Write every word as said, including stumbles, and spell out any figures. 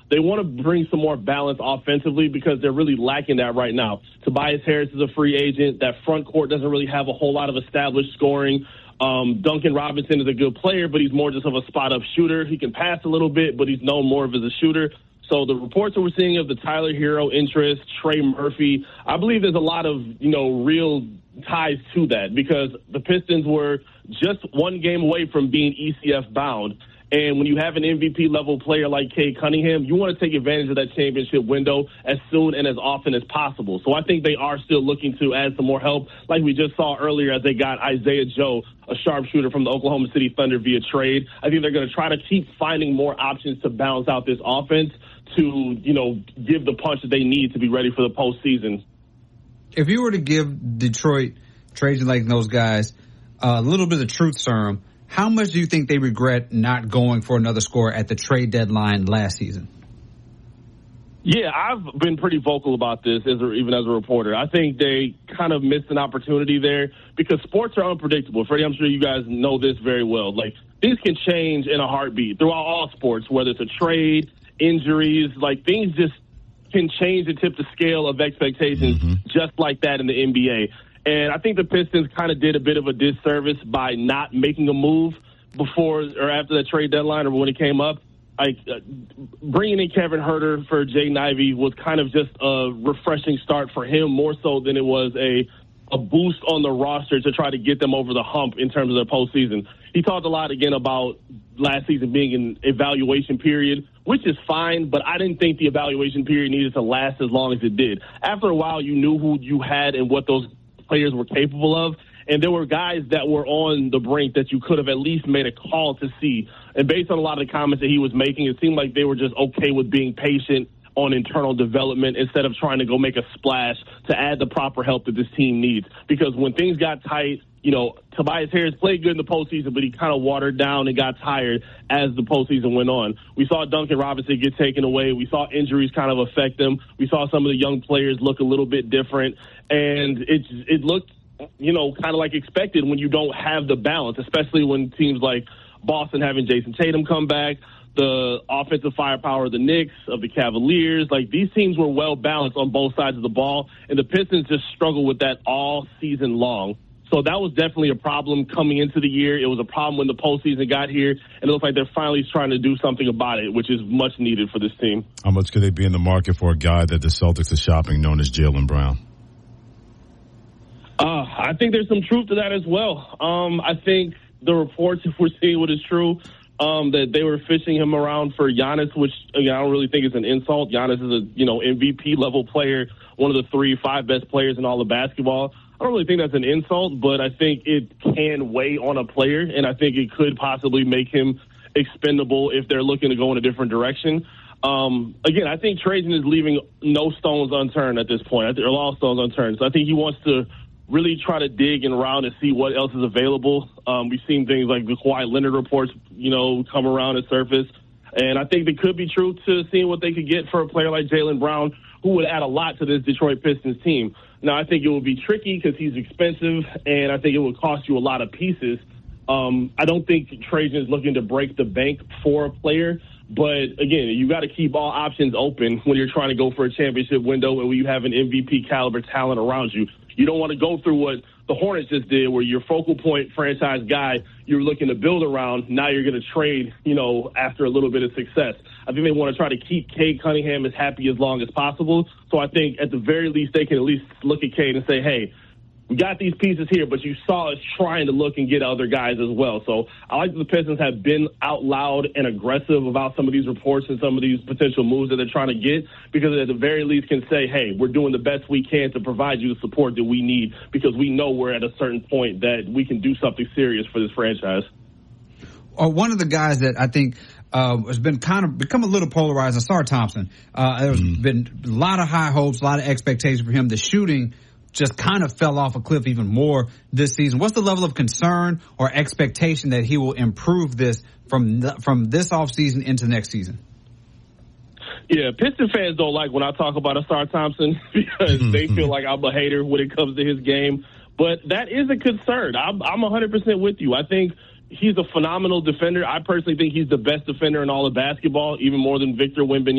they want to bring some more balance offensively because they're really lacking that right now. Tobias Harris is a free agent. That front court doesn't really have a whole lot of established scoring. Um, Duncan Robinson is a good player, but he's more just of a spot-up shooter. He can pass a little bit, but he's known more of as a shooter. So the reports that we're seeing of the Tyler Hero interest, Trey Murphy, I believe there's a lot of, you know, real ties to that because the Pistons were just one game away from being E C F bound. And when you have an M V P-level player like Cade Cunningham, you want to take advantage of that championship window as soon and as often as possible. So I think they are still looking to add some more help, like we just saw earlier as they got Isaiah Joe, a sharpshooter from the Oklahoma City Thunder via trade. I think they're going to try to keep finding more options to balance out this offense to, you know, give the punch that they need to be ready for the postseason. If you were to give Detroit, Trajan Lake and those guys a little bit of truth serum, how much do you think they regret not going for another scorer at the trade deadline last season? Yeah, I've been pretty vocal about this, as a, even as a reporter. I think they kind of missed an opportunity there because sports are unpredictable. Freddie, I'm sure you guys know this very well. Like, things can change in a heartbeat throughout all sports, whether it's a trade, injuries, like things just can change and tip the scale of expectations mm-hmm. just like that in the N B A. And I think the Pistons kind of did a bit of a disservice by not making a move before or after that trade deadline or when it came up. Like uh, bringing in Kevin Huerter for Jaden Ivey was kind of just a refreshing start for him, more so than it was a a boost on the roster to try to get them over the hump in terms of their postseason. He talked a lot again about last season being an evaluation period, which is fine, but I didn't think the evaluation period needed to last as long as it did. After a while, you knew who you had and what those players were capable of. And there were guys that were on the brink that you could have at least made a call to see. And based on a lot of the comments that he was making, it seemed like they were just okay with being patient on internal development instead of trying to go make a splash to add the proper help that this team needs. Because when things got tight, you know, Tobias Harris played good in the postseason, but he kind of watered down and got tired as the postseason went on. We saw Duncan Robinson get taken away. We saw injuries kind of affect them. We saw some of the young players look a little bit different. And it, it looked, you know, kind of like expected when you don't have the balance, especially when teams like Boston having Jason Tatum come back, the offensive firepower of the Knicks, of the Cavaliers. Like, these teams were well balanced on both sides of the ball, and the Pistons just struggled with that all season long. So that was definitely a problem coming into the year. It was a problem when the postseason got here, and it looks like they're finally trying to do something about it, which is much needed for this team. How much could they be in the market for a guy that the Celtics are shopping known as Jaylen Brown? Uh, I think there's some truth to that as well. Um, I think the reports, if we're seeing what is true, um, that they were fishing him around for Giannis, which again, I don't really think is an insult. Giannis is a, you know, M V P level player, one of the three, five best players in all of basketball. I don't really think that's an insult, but I think it can weigh on a player, and I think it could possibly make him expendable if they're looking to go in a different direction. Um, again, I think Trajan is leaving no stones unturned at this point. I think, or all stones unturned. So I think he wants to really try to dig and around and see what else is available. Um, we've seen things like the Kawhi Leonard reports, you know, come around and surface. And I think there could be truth to seeing what they could get for a player like Jaylen Brown, who would add a lot to this Detroit Pistons team. Now, I think it would be tricky because he's expensive, and I think it would cost you a lot of pieces. Um, I don't think Trajan is looking to break the bank for a player. But, again, you got to keep all options open when you're trying to go for a championship window and when you have an M V P-caliber talent around you. You don't want to go through what the Hornets just did, where your focal point franchise guy you're looking to build around, now you're going to trade, you know, after a little bit of success. I think they want to try to keep Cade Cunningham as happy as long as possible. So I think at the very least they can at least look at Cade and say, hey, we got these pieces here, but you saw us trying to look and get other guys as well. So I like that the Pistons have been out loud and aggressive about some of these reports and some of these potential moves that they're trying to get, because at the very least can say, hey, we're doing the best we can to provide you the support that we need, because we know we're at a certain point that we can do something serious for this franchise. Uh, one of the guys that I think uh, has been kind of become a little polarized is Ausar Thompson. Uh, there's mm. been a lot of high hopes, a lot of expectations for him. The shooting just kind of fell off a cliff even more this season. What's the level of concern or expectation that he will improve this from the, from this offseason into next season? Yeah, Piston fans don't like when I talk about Ausar Thompson because they feel like I'm a hater when it comes to his game. But that is a concern. I'm, I'm one hundred percent with you. I think he's a phenomenal defender. I personally think he's the best defender in all of basketball, even more than Victor Wembanyama.